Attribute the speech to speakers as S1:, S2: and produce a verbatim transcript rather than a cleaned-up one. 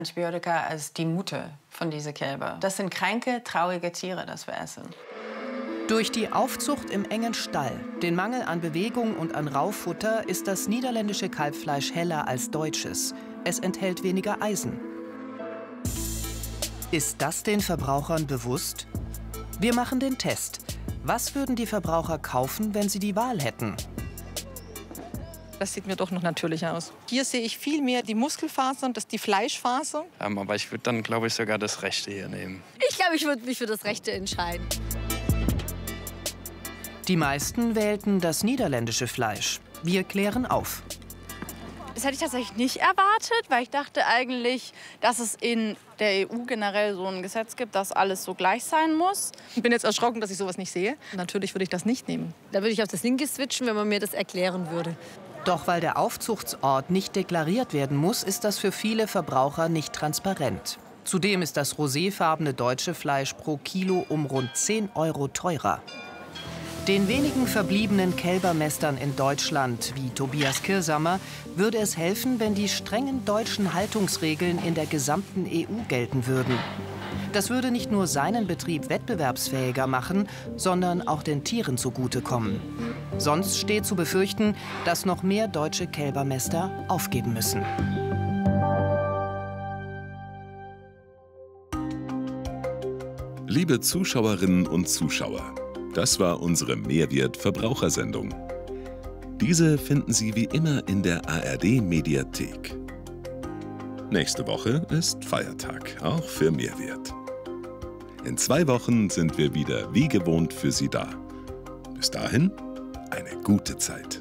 S1: Antibiotika als die Mutter von diesen Kälber. Das sind kranke, traurige Tiere, das wir essen.
S2: Durch die Aufzucht im engen Stall, den Mangel an Bewegung und an Raufutter ist das niederländische Kalbfleisch heller als deutsches. Es enthält weniger Eisen. Ist das den Verbrauchern bewusst? Wir machen den Test. Was würden die Verbraucher kaufen, wenn sie die Wahl hätten?
S3: Das sieht mir doch noch natürlicher aus. Hier sehe ich viel mehr die Muskelfasern, das die Fleischfaser.
S4: Ähm, aber ich würde dann, glaube ich, sogar das Rechte hier nehmen.
S5: Ich glaube, ich würde mich für das Rechte entscheiden.
S2: Die meisten wählten das niederländische Fleisch. Wir klären auf.
S6: Das hätte ich tatsächlich nicht erwartet, weil ich dachte eigentlich, dass es in der E U generell so ein Gesetz gibt, dass alles so gleich sein muss.
S3: Ich bin jetzt erschrocken, dass ich sowas nicht sehe. Natürlich würde ich das nicht nehmen.
S5: Da würde ich auf das Linke switchen, wenn man mir das erklären würde.
S2: Doch weil der Aufzuchtsort nicht deklariert werden muss, ist das für viele Verbraucher nicht transparent. Zudem ist das roséfarbene deutsche Fleisch pro Kilo um rund zehn Euro teurer. Den wenigen verbliebenen Kälbermästern in Deutschland, wie Tobias Kirsamer, würde es helfen, wenn die strengen deutschen Haltungsregeln in der gesamten E U gelten würden. Das würde nicht nur seinen Betrieb wettbewerbsfähiger machen, sondern auch den Tieren zugutekommen. Sonst steht zu befürchten, dass noch mehr deutsche Kälbermäster aufgeben müssen.
S7: Liebe Zuschauerinnen und Zuschauer, das war unsere Mehrwert-Verbrauchersendung. Diese finden Sie wie immer in der A R D-Mediathek. Nächste Woche ist Feiertag, auch für Mehrwert. In zwei Wochen sind wir wieder wie gewohnt für Sie da. Bis dahin, eine gute Zeit.